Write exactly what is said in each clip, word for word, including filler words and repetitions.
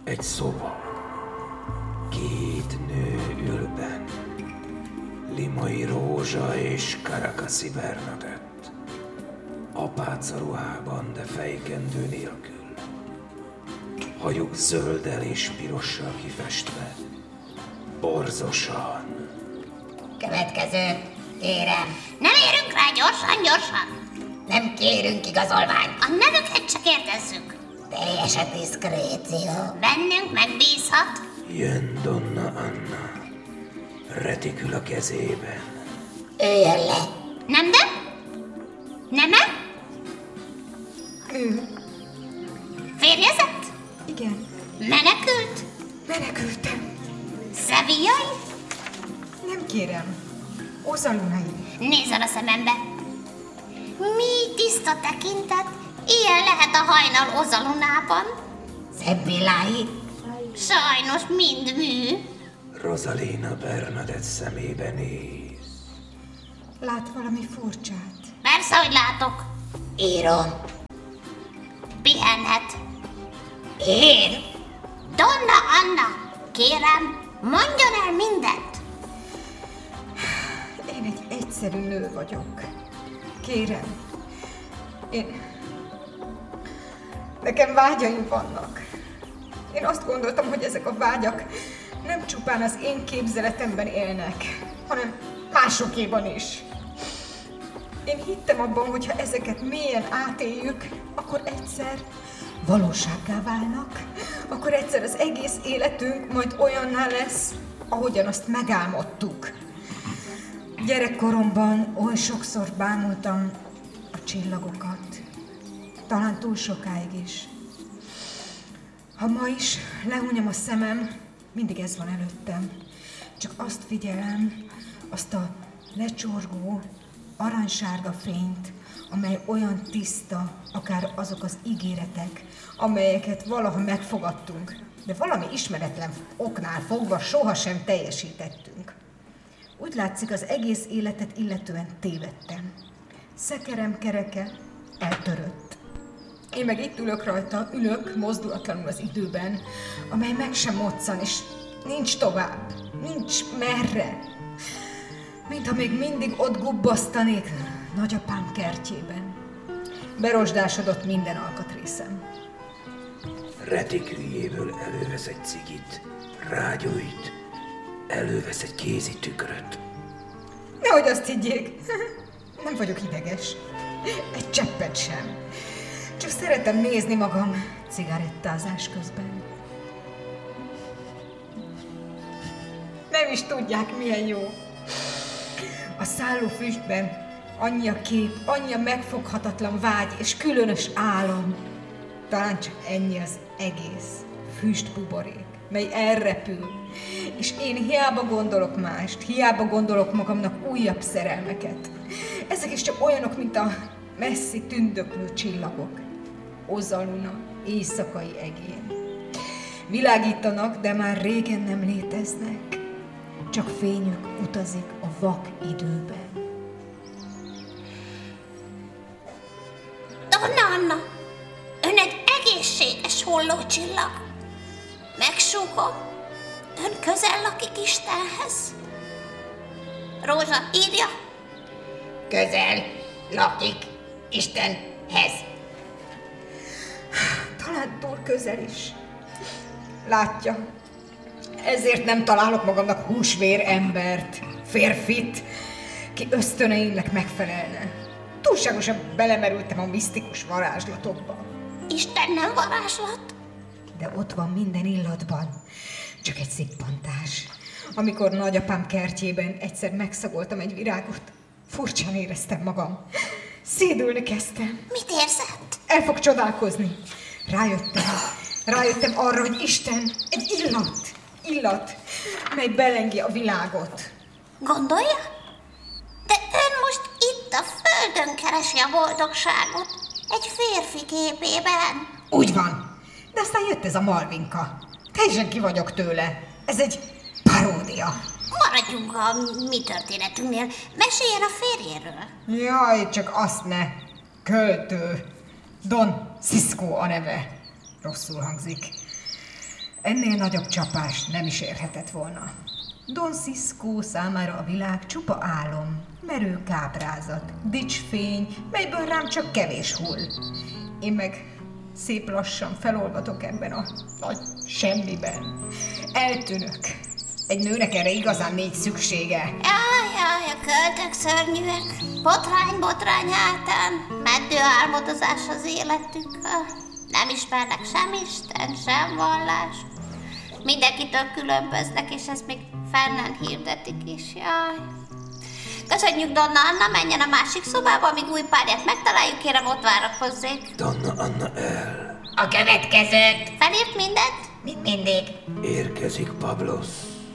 Egy szoba. Két nő ül benn. Limai Rózsa és Karakaszi Bernadett. Apáca ruhában, de fejkendő nélkül. Hajuk zölddel és pirossal kifestve. Borzosan. Következő, kérem. Nem érünk rá, gyorsan, gyorsan. Nem kérünk igazolványt. A nevüket csak kérdezzük. Teljes a diszkréció. Bennünk megbízhat. Jön Donna Anna. Retikül a kezében. Üljön le. Nem, de? Neme? Ő. Férjezett? Igen. Menekült? Menekültem. Szevijai? Nem kérem. Ozalunai. Nézzel a szemembe. Mi tiszta tekintet, ilyen lehet a hajnal Ozalunában. Szebbilái. Sajnos mind mű. Rosalina Bernadett szemébe néz. Lát valami furcsát? Persze, hogy látok. Írom. Pihenhet. Én? Donna Anna, kérem, mondjon el mindent. Én egy egyszerű nő vagyok. Kérem. Én... Nekem vágyaim vannak. Én azt gondoltam, hogy ezek a vágyak nem csupán az én képzeletemben élnek, hanem másokéban is. Én hittem abban, hogy ha ezeket mélyen átéljük, akkor egyszer valósággá válnak, akkor egyszer az egész életünk majd olyanná lesz, ahogyan azt megálmodtuk. Gyerekkoromban oly sokszor bámultam a csillagokat, talán túl sokáig is. Ha ma is lehúnyom a szemem, mindig ez van előttem. Csak azt figyelem, azt a lecsorgó, aranysárga fényt, amely olyan tiszta, akár azok az ígéretek, amelyeket valaha megfogadtunk, de valami ismeretlen oknál fogva sohasem teljesítettünk. Úgy látszik, az egész életet illetően tévedtem. Szekerem kereke eltörött. Én meg itt ülök rajta, ülök mozdulatlanul az időben, amely meg sem moccan, és nincs tovább, nincs merre. Mintha még mindig ott gubbasztanék nagyapám kertjében. Berosdásodott minden alkatrészem. Retiküljéből elővesz egy cigit, rágyújt, elővesz egy kézi tükröt. Nehogy azt higgyék, nem vagyok ideges. Egy cseppet sem. Csak szeretem nézni magam cigarettázás közben. Nem is tudják, milyen jó. A szálló füstben annyi a kép, annyi a megfoghatatlan vágy és különös álom. Talán csak ennyi az egész füstbuborék, mely elrepül. És én hiába gondolok mást, hiába gondolok magamnak újabb szerelmeket. Ezek is csak olyanok, mint a messzi tündöklő csillagok. Ozaluna éjszakai egén. Világítanak, de már régen nem léteznek. Csak fényük utazik a vak időben. Donna Anna, ön egy egészséges hullócsillag. Megsúgom, ön közel lakik Istenhez. Rózsa, írja. Közel lakik Istenhez. Talán túl közel is. Látja, ezért nem találok magamnak húsvér embert, férfit, ki ösztöneinknek megfelelne. Túlságosan belemerültem a misztikus varázslatokba. Isten nem varázslat. De ott van minden illatban. Csak egy szippantás. Amikor nagyapám kertjében egyszer megszagoltam egy virágot, furcsán éreztem magam. Szédülni kezdtem. Mit érzett? El fog csodálkozni. Rájöttem, rájöttem arra, hogy Isten egy illat, illat, mely belengi a világot. Gondolja? De ön most itt a földön keresi a boldogságot, egy férfi képében. Úgy van. De aztán jött ez a Malvinka. Teljesen ki vagyok tőle. Ez egy paródia. Maradjunk a mi történetünknél. Meséljen a férjéről. Jaj, csak azt ne. Költő. Don Cisco a neve. Rosszul hangzik. Ennél nagyobb csapást nem is érhetett volna. Don Cisco számára a világ csupa álom, merő káprázat, dicsfény, melyből rám csak kevés hull. Én meg szép lassan felolvatok ebben a nagy semmiben. Eltűnök. Egy nőnek erre igazán nincs szüksége. Jaj, jaj, a költők szörnyűek. Botrány, botrány hátán. Meddő álmodozás az életük. Nem ismernek sem Isten, sem vallás. Mindenkitől különböznek, és ezt még fennen hirdetik is. Jaj. Köszönjük, Donna Anna, menjen a másik szobába, amíg új párját megtaláljuk, kérem, ott várok hozzék. Donna Anna el. A következőt. Felírt mindent? Mint mindig. Érkezik Pablos.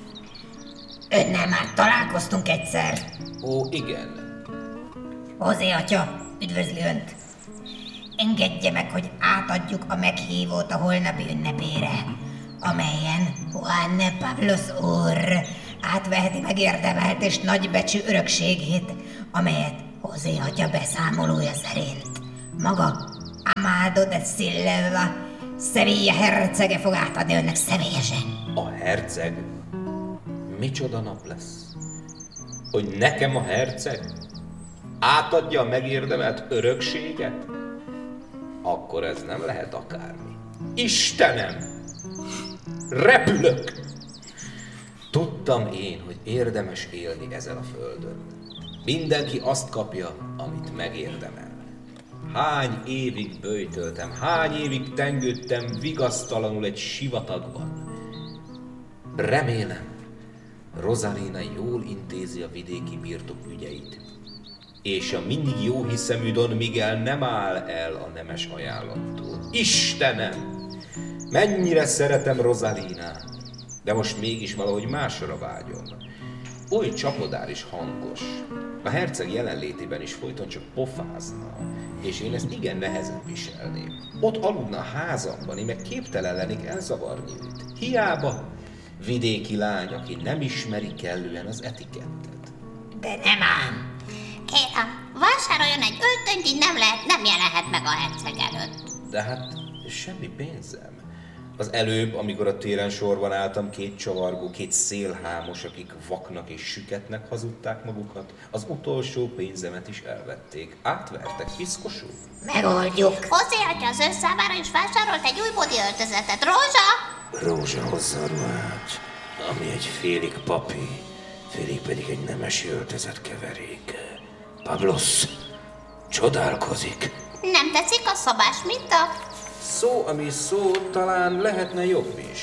Önnel már találkoztunk egyszer. Ó, igen. Hozé atya, üdvözli önt. Engedje meg, hogy átadjuk a meghívót a holnapi ünnepére, amelyen Juan Pablos úr átveheti megérdemelt és nagybecsű örökségét, amelyet Hozé atya beszámolója szerint maga Amado de Silva, Sevilla hercege fog átadni önnek személyesen. A herceg? Micsoda nap lesz? Hogy nekem a herceg átadja a megérdemelt örökséget? Akkor ez nem lehet akármi. Istenem! Repülök! Tudtam én, hogy érdemes élni ezen a földön. Mindenki azt kapja, amit megérdemel. Hány évig böjtöltem, hány évig tengődtem vigasztalanul egy sivatagban. Remélem, Rosalina jól intézi a vidéki birtok ügyeit, és a mindig jóhiszemű Don Miguel nem áll el a nemes ajánlattól. Istenem! Mennyire szeretem Rosalinát, de most mégis valahogy másra vágyom. Oly csapodár és hangos. A herceg jelenlétében is folyton csak pofázna, és én ezt igen nehezen viselném. Ott aludna a házamban, én meg képtelen lennék elzavarni őt. Hiába vidéki lány, aki nem ismeri kellően az etikettet. De nem ám. Kérem, vásároljon egy öltönyt, így nem lehet, nem jelenhet meg a herceg előtt. De hát semmi pénzem. Az előbb, amikor a téren sorban álltam, két csavargó, két szélhámos, akik vaknak és süketnek hazudták magukat, az utolsó pénzemet is elvették. Átvertek, piszkosul. Megoldjuk. Hozé atya az ön számára is vásárolt egy új bodi öltözetet. Rózsa? Rózsa hozza a ruhát, ami egy félig papi, félig pedig egy nemesi öltözet keverék. Pablos csodálkozik. Nem tetszik a szobás minta? Szó, ami szó, talán lehetne jobb is.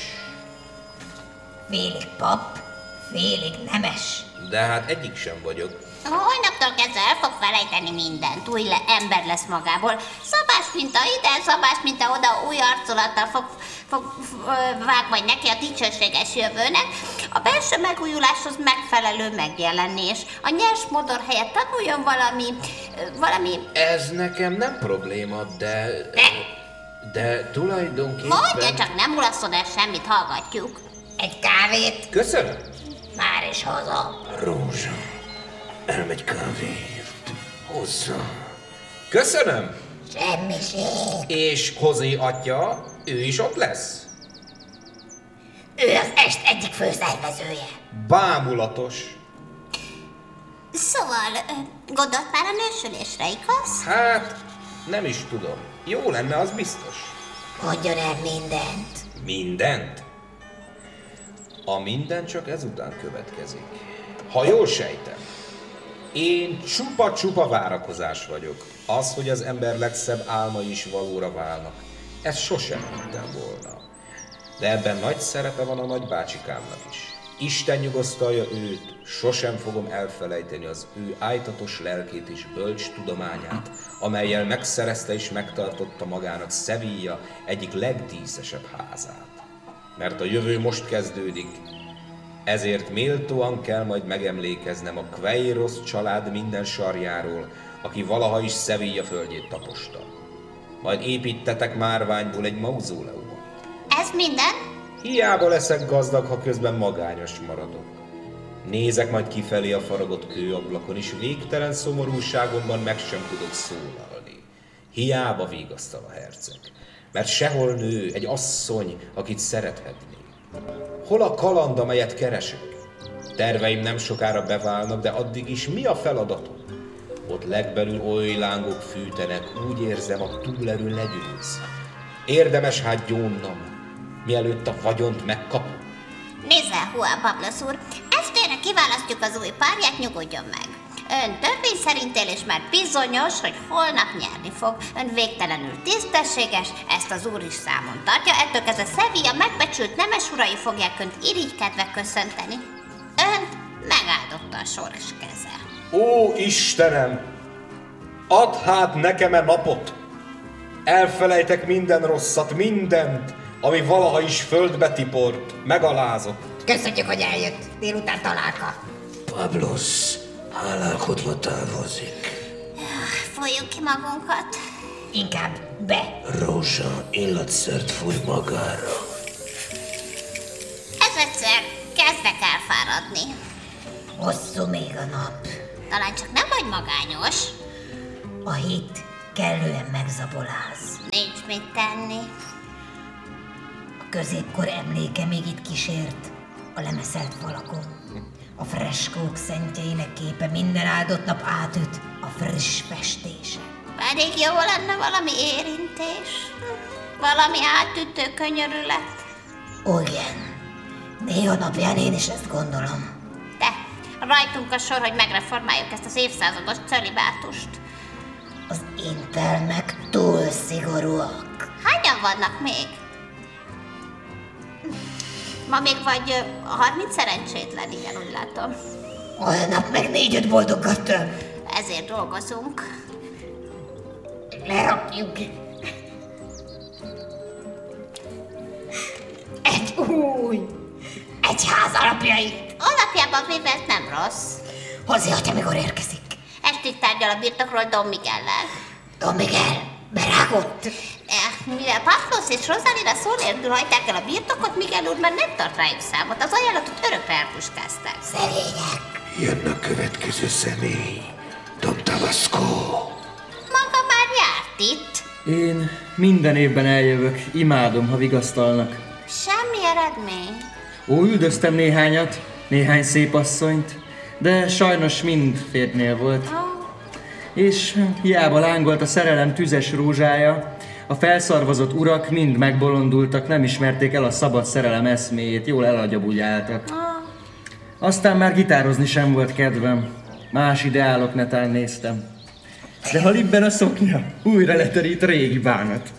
Félig pap, félig nemes. De hát egyik sem vagyok. Holnaptól kezdve el fog felejteni mindent, új le, ember lesz magából. Szabás minta ide, szabás minta oda, új arculattal fog, fog ö, vág majd neki a dicsőséges jövőnek. A belső megújuláshoz megfelelő megjelenés. A nyers modor helyett tanuljon valami, ö, valami... Ez nekem nem probléma, de... De? De tulajdonképpen... Mondja csak, nem mulasztod el semmit, hallgatjuk. Egy kávét? Köszönöm. Már is hozom. Rózsa elmegy kávéért. Hozza. Köszönöm. Semmiség. És Hozé atya, ő is ott lesz? Ő az est egyik főszervezője. Bámulatos. Szóval, ö, gondolt már a nősülésre, igaz? Hát, nem is tudom. Jó lenne, az biztos. Mondjon el mindent. Mindent? A minden csak ezután következik. Ha jól sejtem, én csupa-csupa várakozás vagyok. Az, hogy az ember legszebb álmai is valóra válnak, ezt sosem hittem volna. De ebben nagy szerepe van a nagybácsikámnak is. Isten nyugosztalja őt, sosem fogom elfelejteni az ő ájtatos lelkét és bölcs tudományát, amellyel megszerezte és megtartotta magának Sevilla egyik legdíszesebb házát. Mert a jövő most kezdődik, ezért méltóan kell majd megemlékeznem a Queiroz család minden sarjáról, aki valaha is Sevilla földjét taposta. Majd építetek márványból egy mauzóleumot. Ez minden? Hiába leszek gazdag, ha közben magányos maradok. Nézek majd kifelé a faragott kőablakon, és végtelen szomorúságomban meg sem tudok szólalni. Hiába vigasztal a herceg. mert sehol nő egy asszony, akit szerethetnék. Hol a kaland, amelyet keresek? Terveim nem sokára beválnak, de addig is mi a feladatom? Ott legbelül oly lángok fűtenek, úgy érzem, a túlerő legyőz. Érdemes hát gyónnom, mielőtt a vagyont megkapom. Nézzel, Juan Pablos úr, estére kiválasztjuk az új párját, nyugodjon meg. Ön törvény szerint él, és már bizonyos, hogy holnap nyerni fog. Ön végtelenül tisztességes, ezt az úr is számon tartja, ettől kezdve Sevilla megbecsült nemes urai fogják önt irigykedve köszönteni. Önt megáldotta a sors keze. Ó, Istenem! Add hát nekem e napot! Elfelejtek minden rosszat, mindent, ami valaha is földbe tiport, megalázott. Köszönjük, hogy eljött. Délután találka. Pablos hálálkodva távozik. Folyjuk ki magunkat. Inkább be. Rózsa illatszert fúj magára. Ez egyszer kezdek elfáradni. Hosszú még a nap. Talán csak nem vagy magányos. A hit kellően megzaboláz. Nincs mit tenni. A középkor emléke még itt kísért a lemeszelt falakon. A freskók szentjeinek képe minden áldott nap átüt a friss festése. Pedig jó lenne valami érintés. Valami átütő könyörület. Igen, néha napján én is ezt gondolom. De rajtunk a sor, hogy megreformáljuk ezt az évszázados celibátust. Az intelmek túl szigorúak. Hányan vannak még? Ma még vagy ö, harminc szerencsétlen, igen, úgy látom. Olyan nap meg négy-öt boldoggal több. Ezért dolgozunk. Lerakjuk. Egy új egyház alapjait. Alapjában véve ez nem rossz. Hozzá, hogy mikor érkezik. Estig tárgyal a birtokról Don Miguellel. Don Miguel, berágott. Eh, mivel Pablos és Rosalina szó nélkül hagyták el a birtokot, Miguel úr már nem tart rájuk számot. Az ajánlatot örökre elpuskázták. Szerények. Jön a következő személy. Don Tabasco. Maga már járt itt. Én minden évben eljövök, imádom, ha vigasztalnak. Semmi eredmény. Ó, üldöztem néhányat, néhány szép asszonyt, de sajnos mind férjnél volt. Oh. És hiába lángolt a szerelem tüzes rózsája, a felszarvazott urak mind megbolondultak, nem ismerték el a szabad szerelem eszméjét, jól elagyabúgyáltak. Oh. Aztán már gitározni sem volt kedvem, más ideálok netán néztem. De ha libben a szoknya, újra leterít a régi bánat.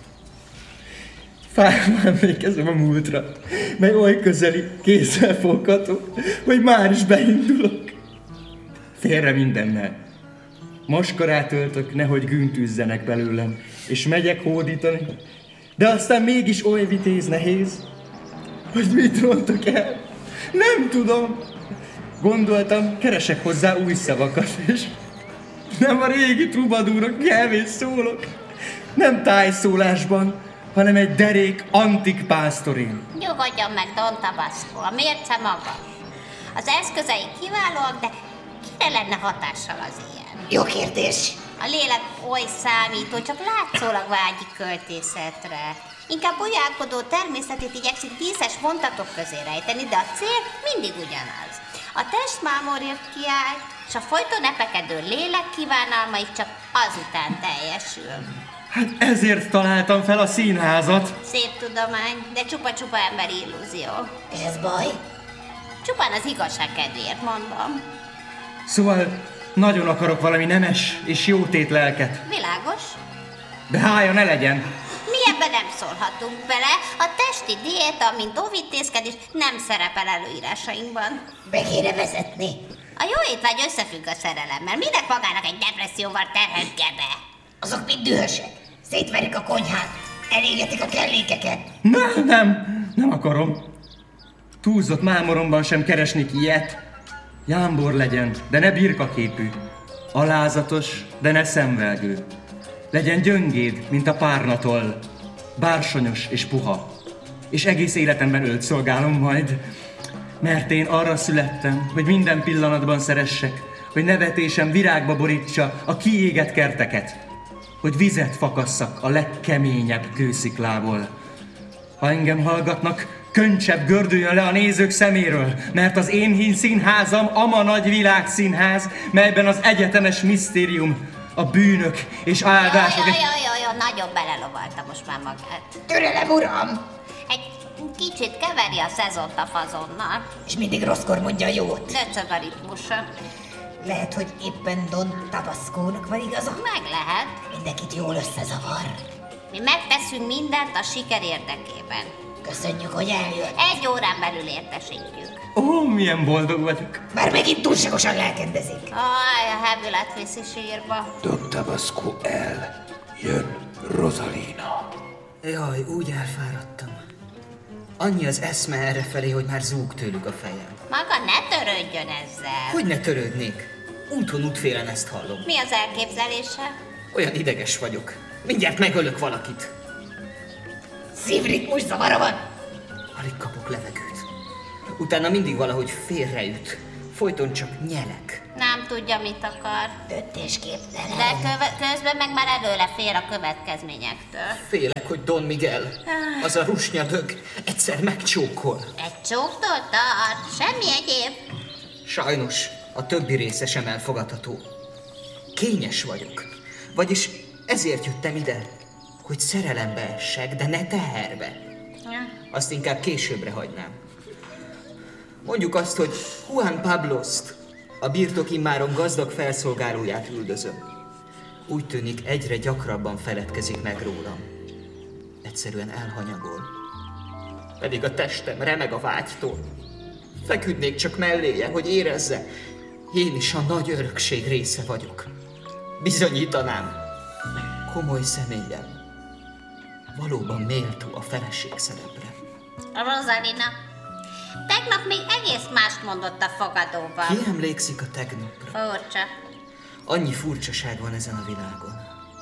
Fájva emlékezem a múltra, mely oly közeli, kézzelfogható, hogy már is beindulok. Félre mindennel. Maskarát öltök, nehogy güntűzzenek belőlem, és megyek hódítani, de aztán mégis oly vitéz nehéz, hogy mit rontok el. Nem tudom. Gondoltam, keresek hozzá új szavakat, és nem a régi trubadúrok nyelvén szólok. Nem tájszólásban, hanem egy derék antik pásztorin. Nyugodjon meg, Don Tabasco, a mérce maga. Az eszközei kiválóak, de kire lenne hatással az ilyen? Jó kérdés. A lélek oly számító, csak látszólag vágyik költészetre. Inkább bolyálkodó természetét igyekszik díszes mondatok közé rejteni, de a cél mindig ugyanaz. A test mámorért kiállt, és a folyton epekedő lélek kívánalmaik csak azután teljesül. Hát ezért találtam fel a színházat. Szép tudomány, de csupa-csupa emberi illúzió. Ez baj? Csupán az igazság kedvéért mondom. Szóval nagyon akarok valami nemes és jótét lelket. Világos? De hája ne legyen. Mi ebben nem szólhatunk bele. A testi diéta, mint óvintézkedés nem szerepel előírásainkban. Be kéne vezetni. A jó étvágy összefügg a szerelemmel. Minek magának egy depresszióval terhelt gebe? Azok mind dühösek. Szétverik a konyhát. Elégetik a kellékeket. Nem, nem, nem akarom. Túlzott mámoromban sem keresnék ilyet. Jámbor legyen, de ne birkaképű. Alázatos, de ne szemvelgő. Legyen gyöngéd, mint a párnatoll. Bársonyos és puha. És egész életemben őt szolgálom majd. Mert én arra születtem, hogy minden pillanatban szeressek, hogy nevetésem virágba borítsa a kiégett kerteket. hogy vizet fakasszak a legkeményebb kősziklából. Ha engem hallgatnak, könycsepp gördüljön le a nézők szeméről, mert az én színházam ama nagy világszínház, melyben az egyetemes misztérium, a bűnök és áldások... Jaj, jaj, jaj, jaj, nagyon belelovalta most már magát. Türelem, uram! Egy kicsit keveri a szezont a fazonnal. És mindig rosszkor mondja a jót. Döcög a ritmusa. Lehet, hogy éppen Don Tabascónak van igaza? Meg lehet. Mindenkit jól összezavar. Mi megteszünk mindent a siker érdekében. Köszönjük, hogy eljött. Egy órán belül értesítjük. Ó, milyen boldog vagyok. Már megint túlságosan lelkendezik. Aj, a hevület viszi sírba. Don Tabasco el. Jön Rosalina. Jaj, úgy elfáradtam. Annyi az eszme errefelé, hogy már zúg tőlük a fejem. Maga ne törődjön ezzel. Hogy ne törődnék? Úton útfélen ezt hallom. Mi az elképzelése? Olyan ideges vagyok. Mindjárt megölök valakit. Szívritmus zavara van. Alig kapok levegőt. Utána mindig valahogy félreüt. Folyton csak nyelek. Nem tudja, mit akar. Döntésképtelen. De köve- közben meg már előle fér a következményektől. Félek, hogy Don Miguel, az a rusnyadög, egyszer megcsókol. Egy csóktól tart, semmi egyéb. Sajnos a többi része sem elfogadható. Kényes vagyok. Vagyis ezért jöttem ide, hogy szerelembe essek, de ne teherbe. Azt inkább későbbre hagynám. Mondjuk azt, hogy Juan Pabloszt, a birtok immáron gazdag felszolgálóját üldözöm. Úgy tűnik, egyre gyakrabban feledkezik meg rólam. Egyszerűen elhanyagol. Pedig a testem remeg a vágytól. Feküdnék csak melléje, hogy érezze, én is a nagy örökség része vagyok. Bizonyítanám, komoly személlyel. Valóban méltó a feleség szerepre. Rosalina, tegnap még egész mást mondott a fogadóban. Ki emlékszik a tegnapra? Furcsa. Annyi furcsaság van ezen a világon.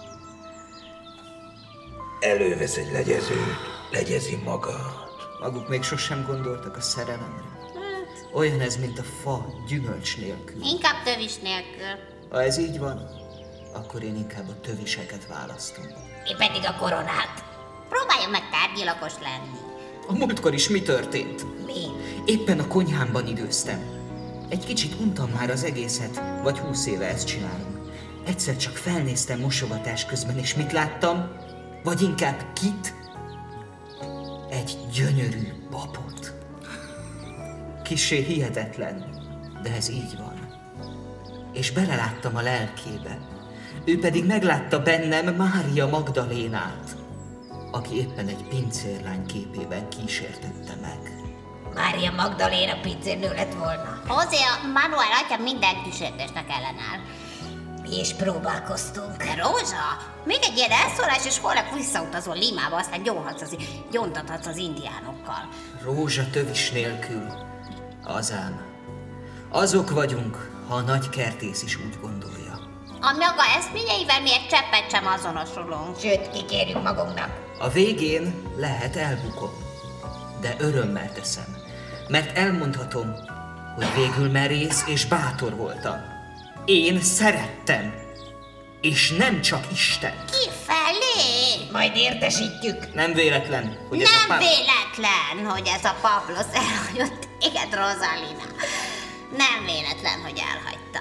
Elővesz egy legyezőt, legyezi magát. Maguk még sosem gondoltak a szerelemre. Olyan ez, mint a fa gyümölcs nélkül. Inkább tövis nélkül. Ha ez így van, akkor én inkább a töviseket választom. Én pedig a koronát. Próbáljon meg tárgyilagos lenni. A múltkor is mi történt? Mi? Éppen a konyhámban időztem. Egy kicsit untam már az egészet, vagy húsz éve ezt csinálom. Egyszer csak felnéztem mosogatás közben, és mit láttam? Vagy inkább kit? Egy gyönyörű papot. Kissé hihetetlen, de ez így van. És beleláttam a lelkébe. Ő pedig meglátta bennem Mária Magdalénát, aki éppen egy pincérlány képében kísértette meg. Mária Magdaléna pincérnő lett volna. Hozé, a Manuel atya minden kísértésnek ellenáll. Mi is próbálkoztunk. De Rózsa, még egy ilyen elszólás, és holnap visszautazol Limába, aztán gyónhatsz az, gyóntathatsz az indiánokkal. Rózsa tövis nélkül. Az ám. Azok vagyunk, ha a nagy kertész is úgy gondolja. A maga eszményeivel mi egy cseppet sem azonosulunk. Sőt, kikérjük magunknak. A végén lehet elbukom, de örömmel teszem, mert elmondhatom, hogy végül merész és bátor voltam. Én szerettem, és nem csak Isten. Kifelé? Majd értesítjük. Nem véletlen, hogy ez a Nem pár... véletlen, hogy ez a Pablos elhagyott téged, Rosalina. Nem véletlen, hogy elhagyta.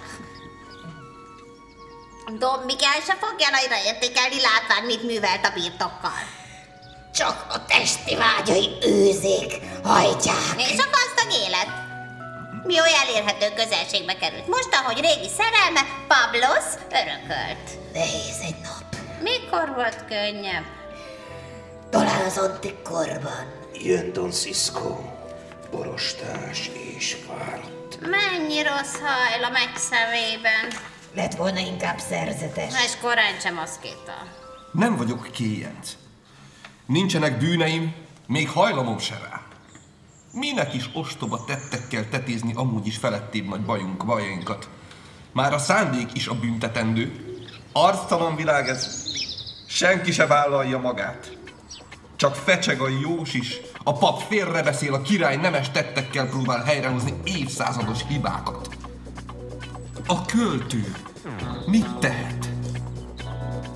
Don Miguel se fogja nagyra értékelni, látván, mit művelt a birtokkal. Csak a testi vágyai őzik, hajtják. És a gazdag élet. Mi olyan elérhető közelségbe került. Most, ahogy régi szerelme, Pablos örökölt. Nehéz egy nap. Mikor volt könnyebb? Talán az antik korban. Jön Don Cisco, borostás és fáradt. Mennyi rossz hajl a megy szemében. Lett volna inkább szerzetes. És korán sem aszkéta. Nem vagyok kéjenc. Nincsenek bűneim, még hajlamom se rá. Minek is ostoba tettekkel tetézni amúgy is felettébb nagy bajunk, bajainkat. Már a szándék is a büntetendő. Arctalan világ ez. Senki se vállalja magát. Csak fecseg a jós is. A pap félrebeszél, a király nemes tettekkel próbál helyrehozni évszázados hibákat. A költő mit tehet?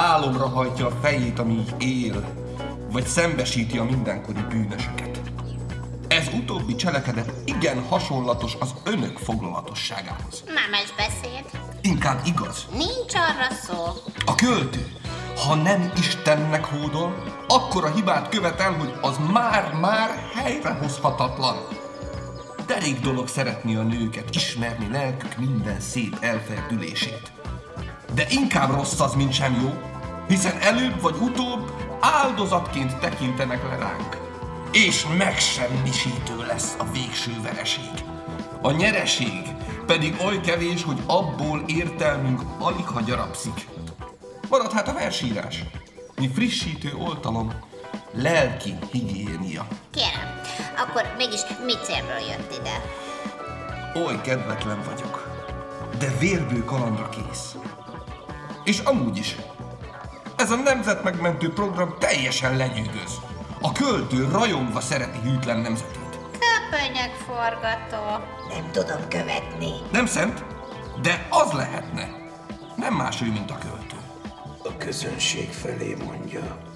álomra hajtja a fejét, amíg él, vagy szembesíti a mindenkori bűnösöket. Ez utóbbi cselekedet igen hasonlatos az önök foglalatosságához. Nemes beszéd. Inkább igaz. Nincs arra szó. A költő, ha nem Istennek hódol, akkor a hibát követel, hogy az már-már helyrehozhatatlan. Derék dolog szeretni a nőket, ismerni lelkük minden szép elferdülését. De inkább rossz az, mint sem jó, hiszen előbb vagy utóbb áldozatként tekintenek le ránk. És megsemmisítő lesz a végső vereség. A nyereség pedig oly kevés, hogy abból értelmünk aligha gyarapszik. Marad hát a versírás, mi frissítő oltalom, lelki higiénia. Kérem, akkor mégis mi célról jött ide? Oly kedvetlen vagyok, de vérbő kalandra kész. És amúgy is, ez a nemzetmegmentő program teljesen lenyűgöz. A költő rajongva szereti hűtlen nemzetét. Köpönyök forgató. Nem tudom követni. Nem szent, de az lehetne. Nem más ő, mint a költő. A közönség felé mondja.